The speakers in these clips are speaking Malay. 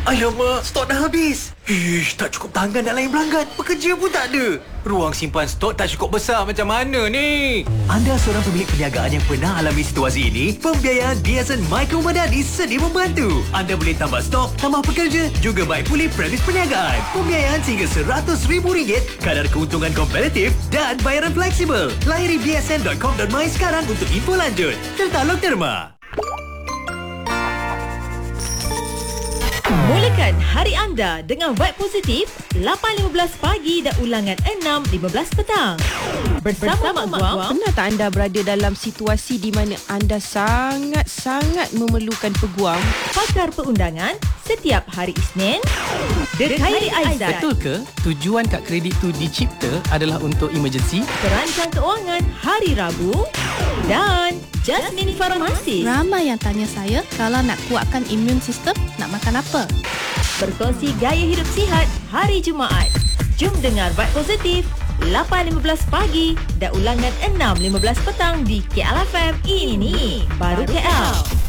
Alamak, stok dah habis. Ish, tak cukup tangan nak layan pelanggan. Pekerja pun tak ada. Ruang simpan stok tak cukup besar, macam mana ni? Anda seorang pemilik perniagaan yang pernah alami situasi ini? Pembiayaan BSN Micro Madani sedia membantu. Anda boleh tambah stok, tambah pekerja, juga baik pulih premis perniagaan. Pembiayaan hingga RM100,000, kadar keuntungan kompetitif dan bayaran fleksibel. Layari bsn.com.my sekarang untuk info lanjut. Tertalog terma. Mulakan hari anda dengan vibe positif 8.15 pagi dan ulangan 6.15 petang. Bersama Mak Guam. Pernah tak anda berada dalam situasi di mana anda sangat-sangat memerlukan peguam? Pakar perundangan setiap hari Isnin. The Khairi Aizat. Betul ke tujuan kad kredit tu dicipta adalah untuk emergency? Terancang keuangan hari Rabu. Dan Jasmine Farmasi. Ramai yang tanya saya, kalau nak kuatkan imun sistem, nak makan apa? Berkongsi gaya hidup sihat hari Jumaat. Jom dengar Vibe Positif 8.15 pagi dan ulangan 6.15 petang di KLFM. Ini baru KL.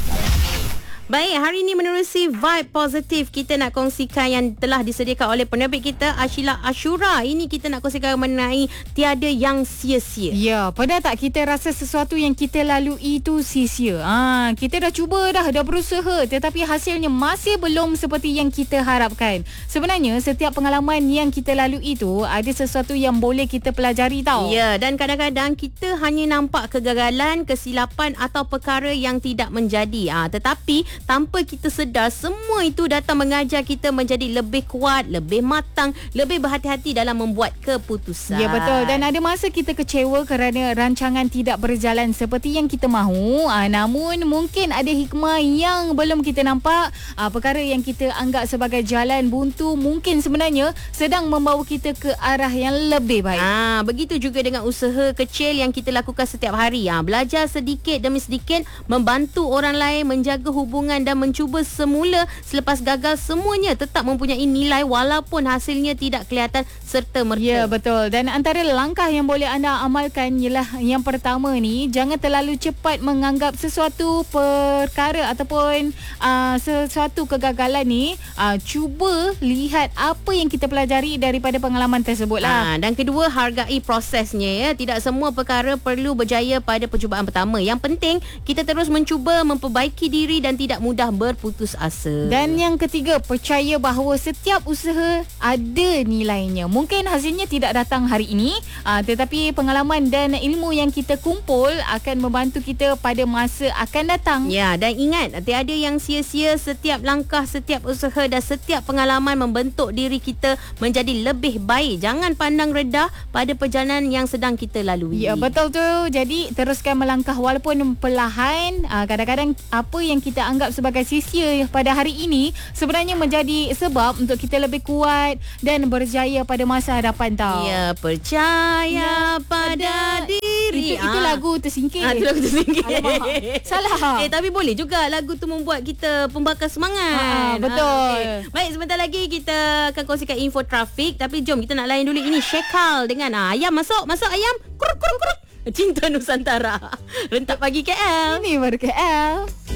Baik, hari ini menerusi Vibe Positif, kita nak kongsikan yang telah disediakan oleh penerbit kita Ashila Ashura. Ini kita nak kongsikan mengenai tiada yang sia-sia. Ya, pernah tak kita rasa sesuatu yang kita lalui itu sia-sia? Kita dah cuba dah berusaha, tetapi hasilnya masih belum seperti yang kita harapkan. Sebenarnya setiap pengalaman yang kita lalui itu ada sesuatu yang boleh kita pelajari tau. Ya, dan kadang-kadang kita hanya nampak kegagalan, kesilapan atau perkara yang tidak menjadi. Tetapi tanpa kita sedar, semua itu datang mengajar kita menjadi lebih kuat, lebih matang, lebih berhati-hati dalam membuat keputusan. Ya, betul. Dan ada masa kita kecewa kerana rancangan tidak berjalan seperti yang kita mahu. Namun mungkin ada hikmah yang belum kita nampak. Perkara yang kita anggap sebagai jalan buntu mungkin sebenarnya sedang membawa kita ke arah yang lebih baik. Begitu juga dengan usaha kecil yang kita lakukan setiap hari. Belajar sedikit demi sedikit, membantu orang lain, menjaga hubungan dan mencuba semula selepas gagal, semuanya tetap mempunyai nilai walaupun hasilnya tidak kelihatan serta merta. Ya, betul. Dan antara langkah yang boleh anda amalkan ialah yang pertama ni, jangan terlalu cepat menganggap sesuatu perkara ataupun sesuatu kegagalan ni. Cuba lihat apa yang kita pelajari daripada pengalaman tersebut lah. Dan kedua, hargai prosesnya ya. Tidak semua perkara perlu berjaya pada percubaan pertama. Yang penting kita terus mencuba memperbaiki diri dan tidak mudah berputus asa. Dan yang ketiga, percaya bahawa setiap usaha ada nilainya. Mungkin hasilnya tidak datang hari ini, tetapi pengalaman dan ilmu yang kita kumpul akan membantu kita pada masa akan datang. Ya, dan ingat, tiada yang sia-sia. Setiap langkah, setiap usaha dan setiap pengalaman membentuk diri kita menjadi lebih baik. Jangan pandang rendah pada perjalanan yang sedang kita lalui. Ya, betul tu. Jadi teruskan melangkah walaupun perlahan. Kadang-kadang apa yang kita anggap sebagai sia-sia pada hari ini sebenarnya menjadi sebab untuk kita lebih kuat dan berjaya pada masa hadapan tau. Ya, percaya pada diri. Itu lagu tersingkir. Itu lagu tersingkir. Alamak, salah. Tapi boleh juga lagu tu membuat kita pembakar semangat. Betul. Okay. Baik, sebentar lagi kita akan kongsikan info trafik. Tapi jom kita nak layan dulu. Ini Shekal dengan ayam masuk ayam. Kuruk. Cinta Nusantara. Rentak pagi KL. Ini baru KL.